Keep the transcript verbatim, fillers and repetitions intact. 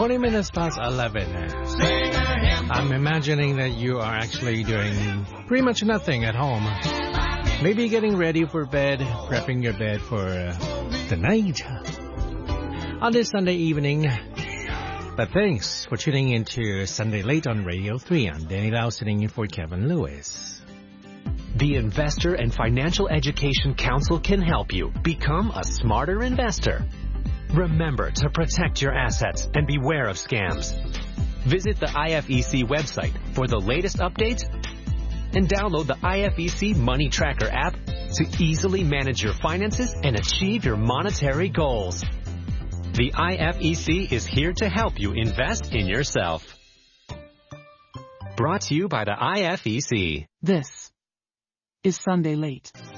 twenty minutes past eleven. I'm imagining that you are actually doing pretty much nothing at home. Maybe getting ready for bed, prepping your bed for uh, the night. On this Sunday evening. But thanks for tuning into Sunday Late on Radio three. I'm Danny Lau, sitting in for Kevin Lewis. The Investor and Financial Education Council can help you become a smarter investor. Remember to protect your assets and beware of scams. Visit the I F E C website for the latest updates and download the I F E C Money Tracker app to easily manage your finances and achieve your monetary goals. The I F E C is here to help you invest in yourself. Brought to you by the I F E C. This is Sunday Late.